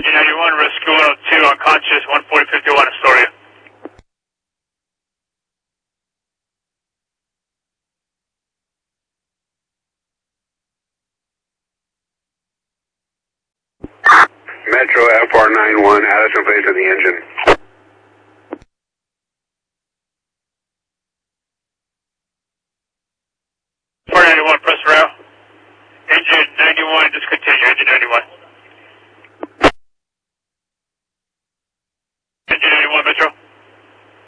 Engine 91, Rescue 102, unconscious, 14051, Astoria. Metro FR91, Addison Place in the engine. FR91, press around. Engine 91, discontinue, engine 91.